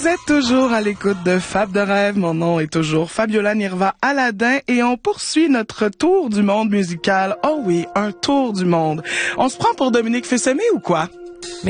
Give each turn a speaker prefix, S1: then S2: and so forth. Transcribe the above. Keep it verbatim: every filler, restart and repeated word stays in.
S1: Vous êtes toujours à l'écoute de Fab de rêve. Mon nom est toujours Fabiola Nirva Aladin et on poursuit notre tour du monde musical. Oh oui, un tour du monde. On se prend pour Dominique Fils-Aimé ou quoi?